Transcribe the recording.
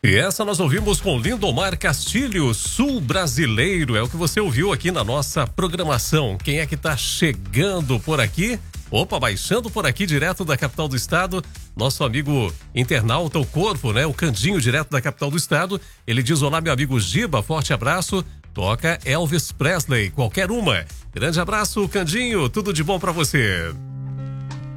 E essa nós ouvimos com Lindomar Castilho, Sul Brasileiro. É o que você ouviu aqui na nossa programação. Quem é que tá chegando por aqui? Opa, baixando por aqui direto da capital do estado, nosso amigo internauta, o Corvo, né? O Candinho, direto da capital do estado. Ele diz: olá, meu amigo Giba, forte abraço. Toca Elvis Presley, qualquer uma. Grande abraço, Candinho, tudo de bom pra você.